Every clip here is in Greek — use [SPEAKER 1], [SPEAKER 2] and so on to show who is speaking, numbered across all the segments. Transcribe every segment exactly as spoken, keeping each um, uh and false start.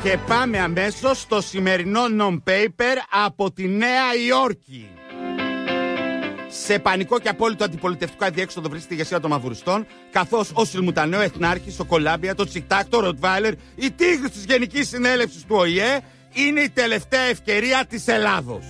[SPEAKER 1] Και πάμε αμέσως στο σημερινό non-paper από τη Νέα Υόρκη. Σε πανικό και απόλυτο αντιπολιτευτικό αδιέξοδο βρίσκεται η ηγεσία των μαυριστών, καθώς ο Σιλμουτανέο Εθνάρχης, ο Κολάμπια, το Τσικτάκ, το Ροτβάιλερ, η τίγρης της Γενικής Συνέλευσης του Ο Η Ε είναι η τελευταία ευκαιρία της Ελλάδος.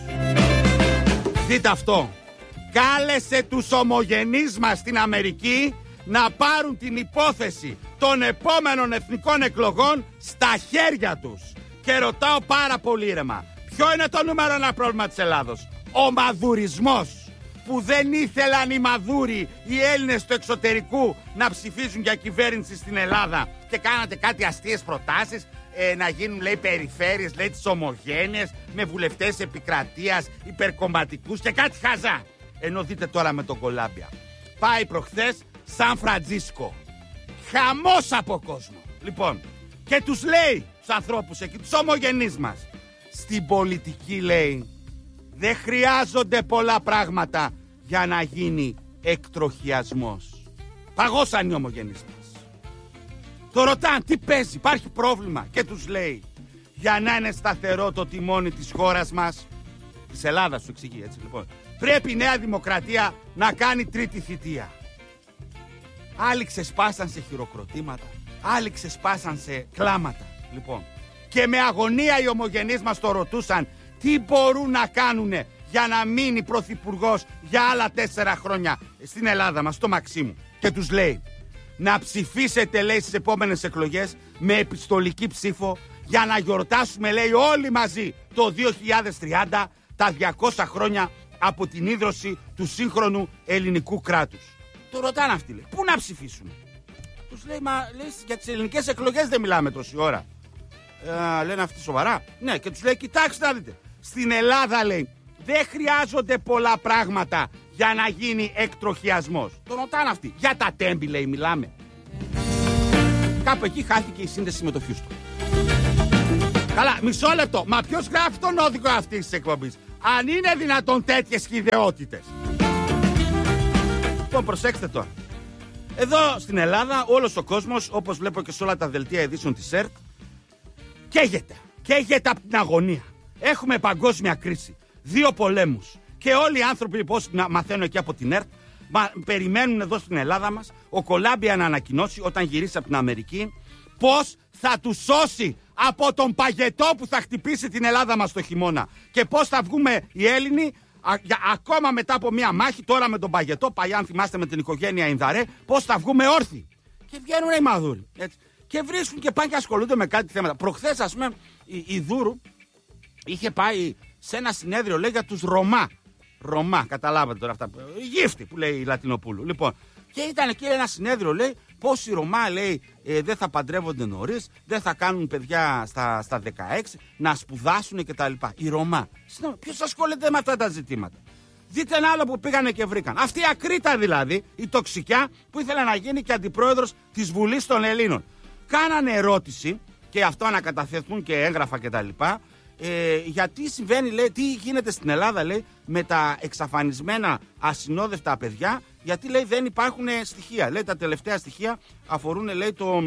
[SPEAKER 1] Δείτε αυτό. Κάλεσε τους ομογενείς μας στην Αμερική να πάρουν την υπόθεση των επόμενων εθνικών εκλογών στα χέρια τους. Και ρωτάω πάρα πολύ ήρεμα, ποιο είναι το νούμερο ένα πρόβλημα της Ελλάδος? Ο μαδουρισμός. Που δεν ήθελαν οι Μαδούροι, οι Έλληνες του εξωτερικού, να ψηφίζουν για κυβέρνηση στην Ελλάδα. Και κάνατε κάτι αστείες προτάσεις, ε, να γίνουν, λέει, περιφέρειες, λέει, τις ομογένειες, με βουλευτές επικρατείας, υπερκομματικούς και κάτι χαζά. Ενώ δείτε τώρα με τον Κολάμπια. Πάει προχθές Σαν Φραντζίσκο. Χαμός από κόσμο. Λοιπόν, και τους λέει τους ανθρώπους εκεί, τους ομογενείς μας, στην πολιτική, λέει, δεν χρειάζονται πολλά πράγματα για να γίνει εκτροχιασμός. Παγώσαν οι ομογενείς μας. Το ρωτάν τι παίζει, υπάρχει πρόβλημα, και τους λέει, για να είναι σταθερό το τιμόνι της χώρας μας, της Ελλάδας, σου εξηγεί έτσι λοιπόν, πρέπει η Νέα Δημοκρατία να κάνει τρίτη θητεία. Άλλοι ξεσπάσαν σε χειροκροτήματα, άλλοι ξεσπάσαν σε κλάματα. Λοιπόν, και με αγωνία οι ομογενείς μας το ρωτούσαν τι μπορούν να κάνουνε για να μείνει πρωθυπουργός για άλλα τέσσερα χρόνια στην Ελλάδα μας, στο Μαξίμου. Και τους λέει, να ψηφίσετε, λέει, στις επόμενες εκλογές με επιστολική ψήφο για να γιορτάσουμε, λέει, όλοι μαζί το δύο χιλιάδες τριάντα τα διακόσια χρόνια από την ίδρυση του σύγχρονου ελληνικού κράτους. Το ρωτάνε αυτοί, λέει, πού να ψηφίσουν? Τους λέει, μα, λέει, για τις ελληνικές εκλογές δεν μιλάμε τόση ώρα. Ε, λένε αυτοί σοβαρά? Ναι, και τους λέει, κοιτάξτε να δείτε, στην Ελλάδα, λέει, δεν χρειάζονται πολλά πράγματα για να γίνει εκτροχιασμός. Το ρωτάνε αυτοί. Για τα τέμπη, λέει, μιλάμε. Κάπου εκεί χάθηκε η σύνδεση με το Χιούστον. Καλά, μισό λεπτό. Μα ποιος γράφει τον όδηγο αυτής της εκπομπής? Αν είναι δυνατόν τέτοιες χυδαιότητες. Λοιπόν, προσέξτε τώρα. Εδώ στην Ελλάδα όλος ο κόσμος, όπως βλέπω και σε όλα τα δελτία ειδήσεων της ΕΡΤ, καίγεται. Καίγεται από την αγωνία. Έχουμε παγκόσμια κρίση. Δύο πολέμους. Και όλοι οι άνθρωποι, πώς να μαθαίνω εκεί από την ΕΡΤ, μα, περιμένουν εδώ στην Ελλάδα μας ο Κολάμπια να ανακοινώσει όταν γυρίσει από την Αμερική πώς θα του σώσει από τον παγετό που θα χτυπήσει την Ελλάδα μας το χειμώνα. Και πώς θα βγούμε οι Έλληνοι α, για, ακόμα μετά από μια μάχη, τώρα με τον παγετό, παλιά αν θυμάστε με την οικογένεια Ινδαρέ, πώς θα βγούμε όρθιοι. Και βγαίνουν οι Μαδούροι. Έτσι. Και βρίσκουν και πάνε και ασχολούνται με κάτι θέματα. Προχθές, ας πούμε, η, η Δούρου είχε πάει σε ένα συνέδριο, λέει, για τους Ρωμά. Ρωμά, καταλάβατε τώρα αυτά. Γύφτη που λέει η Λατινοπούλου. Λοιπόν, και ήταν εκεί ένα συνέδριο, λέει, πώς οι Ρωμά, λέει, ε, δεν θα παντρεύονται νωρίς, δεν θα κάνουν παιδιά στα, στα δεκαέξι, να σπουδάσουν κτλ. Οι Ρωμά. Ποιος ασχολείται με αυτά τα ζητήματα? Δείτε ένα άλλο που πήγανε και βρήκαν. Αυτή η Ακρίτα δηλαδή, η τοξικιά που ήθελε να γίνει και αντιπρόεδρος της Βουλής των Ελλήνων. Κάνανε ερώτηση, και αυτό ανακαταθέτουν και έγγραφα κτλ. Ε, γιατί συμβαίνει, λέει, τι γίνεται στην Ελλάδα, λέει, με τα εξαφανισμένα ασυνόδευτα παιδιά, γιατί, λέει, δεν υπάρχουν στοιχεία. Λέει, τα τελευταία στοιχεία αφορούν, λέει, το,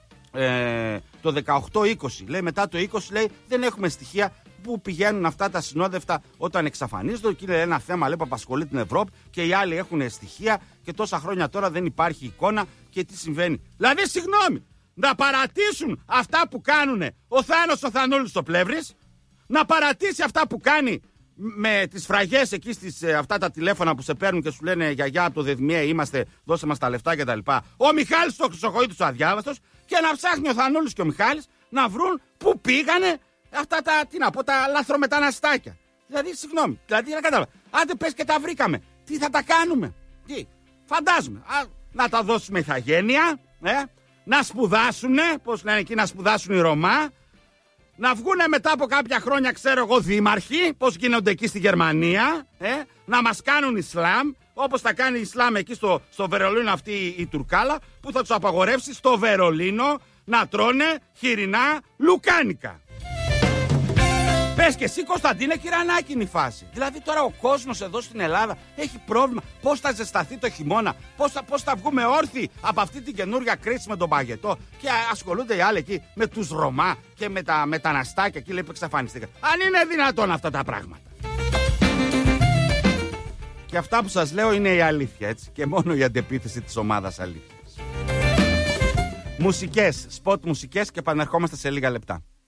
[SPEAKER 1] ε, το δεκαοκτώ είκοσι. Λέει, μετά το είκοσι, λέει, δεν έχουμε στοιχεία που πηγαίνουν αυτά τα ασυνόδευτα όταν εξαφανίζονται. Και είναι ένα θέμα, λέει, που απασχολεί την Ευρώπη, και οι άλλοι έχουν στοιχεία και τόσα χρόνια τώρα δεν υπάρχει εικόνα και τι συμβαίνει. Δηλαδή, συγγνώμη, να παρατήσουν αυτά που κάνουν ο Θάνος ο Θανούλης στο Πλεύρης, να παρατήσει αυτά που κάνει με τις φραγές εκεί στις ε, αυτά τα τηλέφωνα που σε παίρνουν και σου λένε γιαγιά από το ΔΕΔΜΙΕ είμαστε, δώσε μας τα λεφτά κτλ. Ο Μιχάλης το Χρυσοχοΐδης ο αδιάβαστος, και να ψάχνει ο Θανούλης και ο Μιχάλης να βρουν πού πήγανε αυτά τα, τι να πω, τα λαθρομεταναστάκια. Δηλαδή, συγγνώμη, δηλαδή να κατάλαβα. Άντε πες και τα βρήκαμε. Τι θα τα κάνουμε? Τι, φαντάζομαι. Α, να τα δώσουμε ηθαγένεια, ε, να σπουδάσουνε, πώς λένε εκεί, να σπουδάσουν οι Ρωμά. Να βγούνε μετά από κάποια χρόνια, ξέρω εγώ, δήμαρχοι, πώς γίνονται εκεί στη Γερμανία, ε, να μας κάνουν Ισλάμ, όπως θα κάνει Ισλάμ εκεί στο, στο Βερολίνο αυτή η, η Τουρκάλα, που θα τους απαγορεύσει στο Βερολίνο να τρώνε χοιρινά λουκάνικα. Λες και εσύ, Κωνσταντίνε Κυρανάκη, είναι η φάση. Δηλαδή τώρα ο κόσμος εδώ στην Ελλάδα έχει πρόβλημα. Πώς θα ζεσταθεί το χειμώνα, πώς θα, πώς θα βγούμε όρθιοι από αυτή την καινούργια κρίση με τον παγετό. Και ασχολούνται οι άλλοι εκεί με τους Ρωμά και με τα μεταναστάκια εκεί, λέει, που εξαφανιστήκαν. Αν είναι δυνατόν αυτά τα πράγματα. Και αυτά που σας λέω είναι η αλήθεια, έτσι. Και μόνο η αντεπίθεση της ομάδας αλήθειας. Μουσικές, σποτ μουσικές και επανερχόμαστε σε λίγα λεπτά.